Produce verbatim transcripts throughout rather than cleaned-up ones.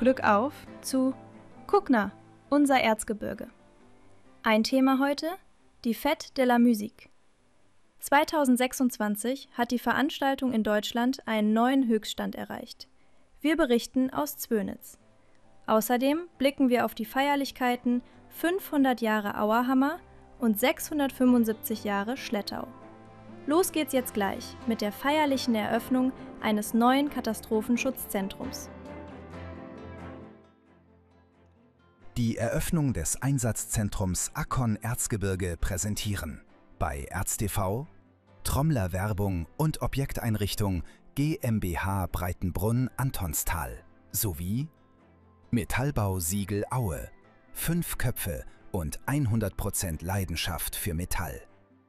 Glück auf zu Kuckner, unser Erzgebirge. Ein Thema heute: die Fête de la Musique. zweitausendsechsundzwanzig hat die Veranstaltung in Deutschland einen neuen Höchststand erreicht. Wir berichten aus Zwönitz. Außerdem blicken wir auf die Feierlichkeiten fünfhundert Jahre Auerhammer und sechshundertfünfundsiebzig Jahre Schlettau. Los geht's jetzt gleich mit der feierlichen Eröffnung eines neuen Katastrophenschutzzentrums. Die Eröffnung des Einsatzzentrums Akkon Erzgebirge präsentieren bei ErzTV, Trommler Werbung und Objekteinrichtung GmbH Breitenbrunn Antonstal sowie Metallbau Siegel Aue, fünf Köpfe und hundert Prozent Leidenschaft für Metall.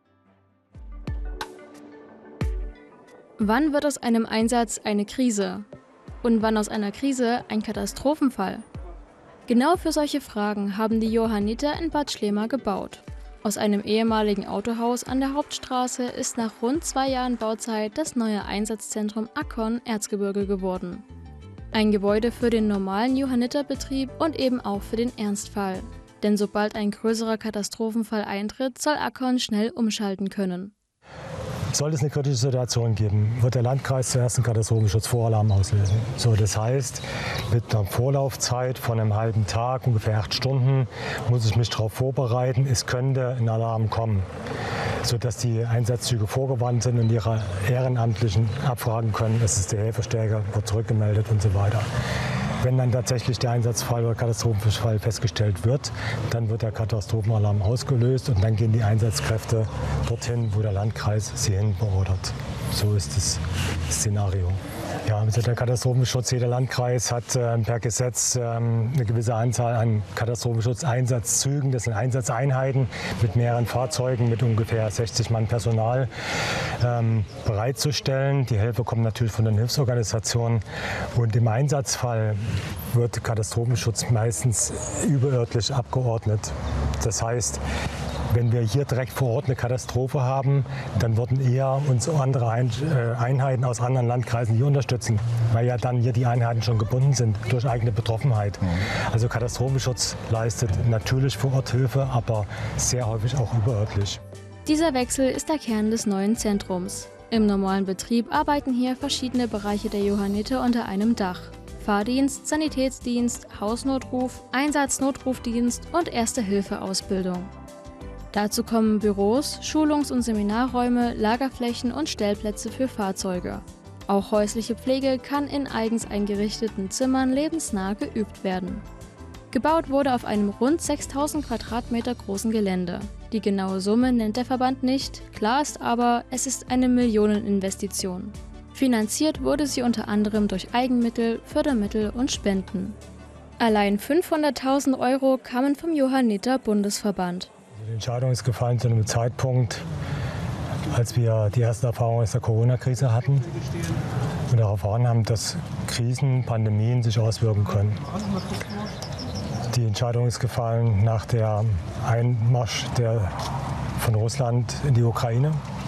Wann wird aus einem Einsatz eine Krise? Und wann aus einer Krise ein Katastrophenfall? Genau für solche Fragen haben die Johanniter in Bad Schlema gebaut. Aus einem ehemaligen Autohaus an der Hauptstraße ist nach rund zwei Jahren Bauzeit das neue Einsatzzentrum Akkon Erzgebirge geworden. Ein Gebäude für den normalen Johanniterbetrieb und eben auch für den Ernstfall. Denn sobald ein größerer Katastrophenfall eintritt, soll Akkon schnell umschalten können. Sollte es eine kritische Situation geben, wird der Landkreis zuerst einen Katastrophenschutzvoralarm auslösen. So, das heißt, mit einer Vorlaufzeit von einem halben Tag, ungefähr acht Stunden, muss ich mich darauf vorbereiten, es könnte ein Alarm kommen, sodass die Einsatzzüge vorgewandt sind und ihre Ehrenamtlichen abfragen können, es ist der Helferstärke, wird zurückgemeldet und so weiter. Wenn dann tatsächlich der Einsatzfall oder Katastrophenfall festgestellt wird, dann wird der Katastrophenalarm ausgelöst und dann gehen die Einsatzkräfte dorthin, wo der Landkreis sie hin beordert. So ist das Szenario. Ja, also der Katastrophenschutz, jeder Landkreis hat äh, per Gesetz ähm, eine gewisse Anzahl an Katastrophenschutz-Einsatzzügen. Das sind Einsatzeinheiten mit mehreren Fahrzeugen, mit ungefähr sechzig Mann Personal ähm, bereitzustellen. Die Helfer kommen natürlich von den Hilfsorganisationen. Und im Einsatzfall wird Katastrophenschutz meistens überörtlich abgeordnet. Das heißt, wenn wir hier direkt vor Ort eine Katastrophe haben, dann würden eher uns andere Einheiten aus anderen Landkreisen hier unterstützen, weil ja dann hier die Einheiten schon gebunden sind durch eigene Betroffenheit. Also Katastrophenschutz leistet natürlich vor Ort Hilfe, aber sehr häufig auch überörtlich. Dieser Wechsel ist der Kern des neuen Zentrums. Im normalen Betrieb arbeiten hier verschiedene Bereiche der Johanniter unter einem Dach. Fahrdienst, Sanitätsdienst, Hausnotruf, Einsatznotrufdienst und Erste-Hilfe-Ausbildung. Dazu kommen Büros, Schulungs- und Seminarräume, Lagerflächen und Stellplätze für Fahrzeuge. Auch häusliche Pflege kann in eigens eingerichteten Zimmern lebensnah geübt werden. Gebaut wurde auf einem rund sechstausend Quadratmeter großen Gelände. Die genaue Summe nennt der Verband nicht, klar ist aber, es ist eine Millioneninvestition. Finanziert wurde sie unter anderem durch Eigenmittel, Fördermittel und Spenden. Allein fünfhunderttausend Euro kamen vom Johanniter Bundesverband. Die Entscheidung ist gefallen zu einem Zeitpunkt, als wir die erste Erfahrung aus der Corona-Krise hatten und auch erfahren haben, dass Krisen, Pandemien sich auswirken können. Die Entscheidung ist gefallen nach der Einmarsch der, von Russland in die Ukraine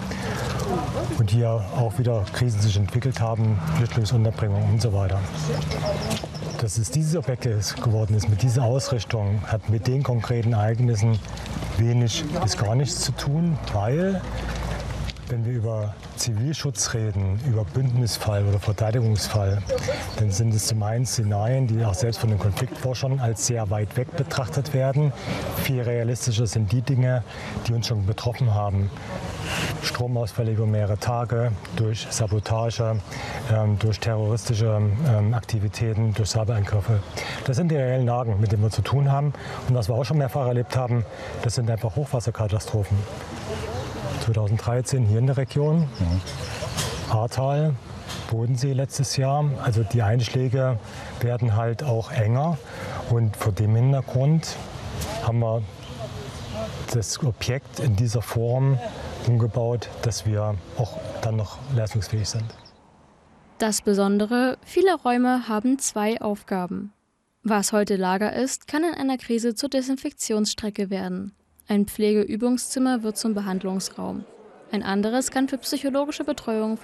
und hier auch wieder Krisen sich entwickelt haben, Flüchtlingsunterbringung und so weiter. Dass es dieses Objekt geworden ist, mit dieser Ausrichtung, hat mit den konkreten Ereignissen wenig bis gar nichts zu tun, weil, wenn wir über Zivilschutz reden, über Bündnisfall oder Verteidigungsfall, dann sind es zum einen Szenarien, die auch selbst von den Konfliktforschern als sehr weit weg betrachtet werden. Viel realistischer sind die Dinge, die uns schon betroffen haben. Stromausfälle über mehrere Tage, durch Sabotage, ähm, durch terroristische ähm, Aktivitäten, durch Cyberangriffe. Das sind die reellen Lagen, mit denen wir zu tun haben. Und was wir auch schon mehrfach erlebt haben, das sind einfach Hochwasserkatastrophen. zweitausenddreizehn hier in der Region, mhm. Ahrtal, Bodensee letztes Jahr. Also die Einschläge werden halt auch enger. Und vor dem Hintergrund haben wir das Objekt in dieser Form umgebaut, dass wir auch dann noch leistungsfähig sind. Das Besondere, viele Räume haben zwei Aufgaben. Was heute Lager ist, kann in einer Krise zur Desinfektionsstrecke werden. Ein Pflegeübungszimmer wird zum Behandlungsraum. Ein anderes kann für psychologische Betreuung